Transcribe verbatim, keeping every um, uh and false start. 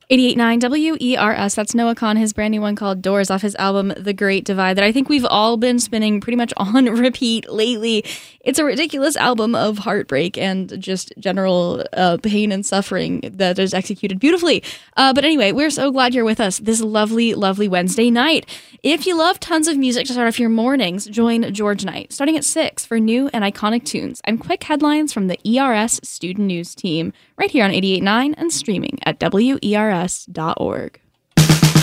eighty-eight point nine W E R S. That's Noah Kahan, his brand new one called Doors off his album The Great Divide that I think we've all been spinning pretty much on repeat lately. It's a ridiculous album of heartbreak and just general uh, pain and suffering that is executed beautifully. Uh, but anyway, we're so glad you're with us this lovely, lovely Wednesday night. If you love tons of music to start off your mornings, join George Night, starting at six for new and iconic tunes and quick headlines from the E R S Student News team, right here on eighty-eight point nine and streaming at W E R S dot org.